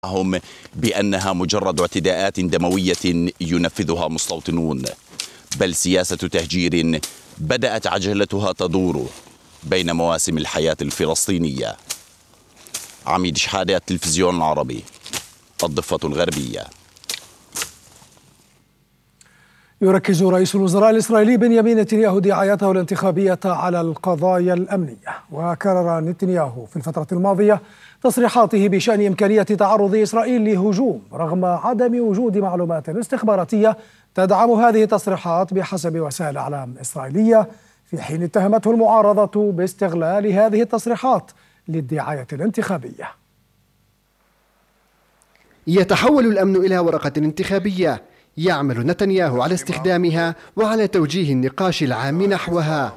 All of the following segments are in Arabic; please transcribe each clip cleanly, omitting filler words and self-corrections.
هم بأنها مجرد اعتداءات دموية ينفذها مستوطنون، بل سياسة تهجير بدأت عجلتها تدور بين مواسم الحياة الفلسطينية. عميد شحادة، التلفزيون العربي، الضفة الغربية. يركز رئيس الوزراء الإسرائيلي بنيامين نتنياهو دعايته الانتخابية على القضايا الأمنية، وكرر نتنياهو في الفترة الماضية تصريحاته بشأن إمكانية تعرض إسرائيل لهجوم رغم عدم وجود معلومات استخباراتية تدعم هذه التصريحات بحسب وسائل إعلام إسرائيلية، في حين اتهمته المعارضة باستغلال هذه التصريحات للدعاية الانتخابية. يتحول الأمن إلى ورقة انتخابية يعمل نتنياهو على استخدامها وعلى توجيه النقاش العام نحوها،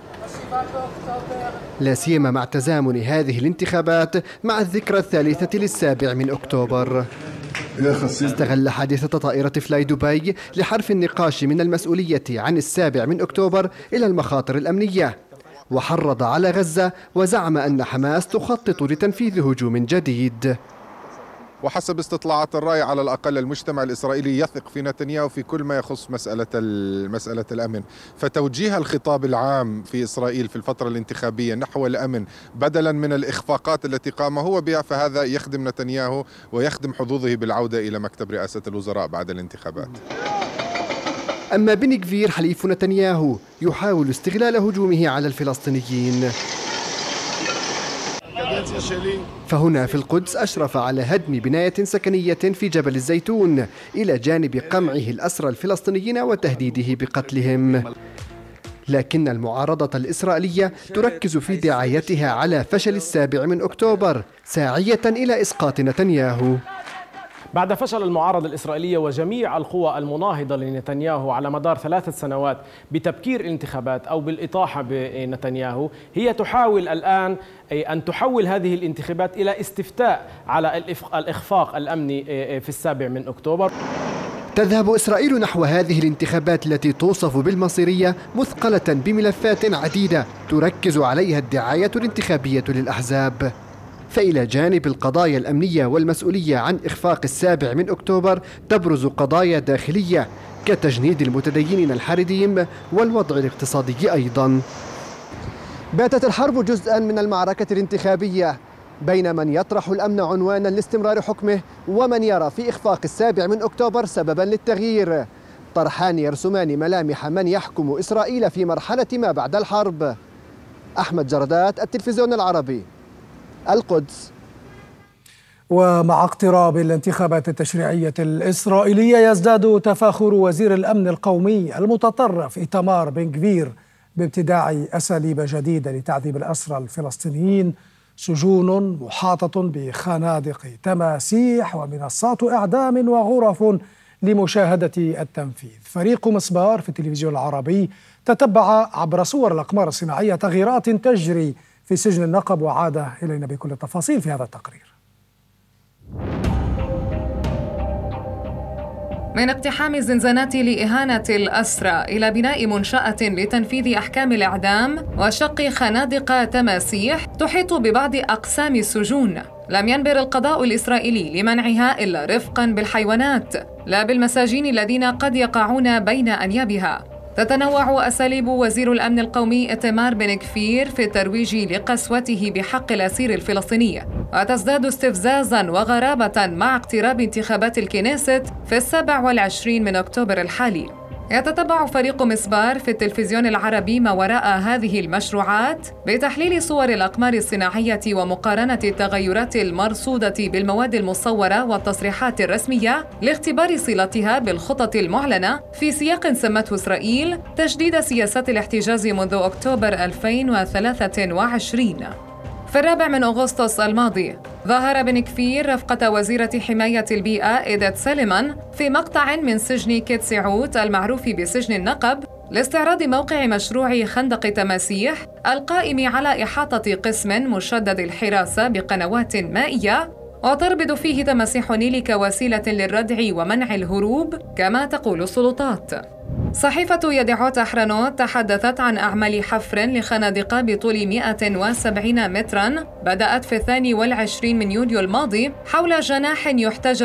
لا سيما مع تزامن هذه الانتخابات مع الذكرى الثالثة للسابع من أكتوبر. استغل حادثة طائرة فلاي دبي لحرف النقاش من المسؤولية عن السابع من أكتوبر إلى المخاطر الأمنية، وحرض على غزة وزعم أن حماس تخطط لتنفيذ هجوم جديد. وحسب استطلاعات الرأي على الأقل المجتمع الإسرائيلي يثق في نتنياهو في كل ما يخص مسألة الأمن، فتوجيه الخطاب العام في إسرائيل في الفترة الانتخابية نحو الأمن بدلا من الإخفاقات التي قام هو بها، فهذا يخدم نتنياهو ويخدم حظوظه بالعودة إلى مكتب رئاسة الوزراء بعد الانتخابات. أما بن غفير حليف نتنياهو يحاول استغلال هجومه على الفلسطينيين، فهنا في القدس أشرف على هدم بناية سكنية في جبل الزيتون إلى جانب قمعه الأسرى الفلسطينيين وتهديده بقتلهم. لكن المعارضة الإسرائيلية تركز في دعايتها على فشل السابع من أكتوبر ساعية إلى إسقاط نتنياهو. بعد فشل المعارضة الإسرائيلية وجميع القوى المناهضة لنتنياهو على مدار 3 سنوات بتبكير الانتخابات أو بالإطاحة بنتنياهو، هي تحاول الآن أن تحول هذه الانتخابات إلى استفتاء على الإخفاق الأمني في السابع من أكتوبر. تذهب إسرائيل نحو هذه الانتخابات التي توصف بالمصيرية مثقلة بملفات عديدة تركز عليها الدعاية الانتخابية للأحزاب. فإلى جانب القضايا الأمنية والمسؤولية عن إخفاق السابع من أكتوبر تبرز قضايا داخلية كتجنيد المتدينين الحريديم والوضع الاقتصادي أيضا. باتت الحرب جزءا من المعركة الانتخابية بين من يطرح الأمن عنوانا لاستمرار حكمه ومن يرى في إخفاق السابع من أكتوبر سببا للتغيير. طرحان يرسمان ملامح من يحكم إسرائيل في مرحلة ما بعد الحرب. أحمد جردات، التلفزيون العربي، القدس. ومع اقتراب الانتخابات التشريعية الإسرائيلية يزداد تفاخر وزير الأمن القومي المتطرف إيتمار بن غفير بابتداع أساليب جديدة لتعذيب الأسرى الفلسطينيين، سجون محاطة بخنادق تماسيح ومنصات إعدام وغرف لمشاهدة التنفيذ. فريق مسبار في التلفزيون العربي تتبع عبر صور الأقمار الصناعية تغييرات تجري في سجن النقب، وعاد إلينا بكل التفاصيل في هذا التقرير. من اقتحام الزنزانات لإهانة الأسرى إلى بناء منشأة لتنفيذ أحكام الإعدام وشق خنادق تماسيح تحيط ببعض أقسام السجون، لم ينبر القضاء الإسرائيلي لمنعها إلا رفقاً بالحيوانات لا بالمساجين الذين قد يقعون بين أنيابها. تتنوع أساليب وزير الأمن القومي إيتمار بن غفير في الترويج لقسوته بحق الأسير الفلسطيني، وتزداد استفزازاً وغرابة مع اقتراب انتخابات الكنيست في 27 من أكتوبر الحالي. يتتبع فريق مسبار في التلفزيون العربي ما وراء هذه المشروعات بتحليل صور الأقمار الصناعية ومقارنة التغيرات المرصودة بالمواد المصورة والتصريحات الرسمية لاختبار صلتها بالخطط المعلنة في سياق سمته إسرائيل تجديد سياسات الاحتجاز منذ أكتوبر 2023. في 4 من أغسطس الماضي ظهر بن غفير رفقة وزيرة حماية البيئة إيديت سليمان في مقطع من سجن كيتسعوت المعروف بسجن النقب لاستعراض موقع مشروع خندق تماسيح القائم على إحاطة قسم مشدد الحراسة بقنوات مائية وتربط فيه تماسيح نيل كوسيلة للردع ومنع الهروب كما تقول السلطات. صحيفة يديعوت أحرنوت تحدثت عن أعمال حفر لخنادق بطول 170 متراً بدأت في 22 من يوليو الماضي حول جناح يحتاج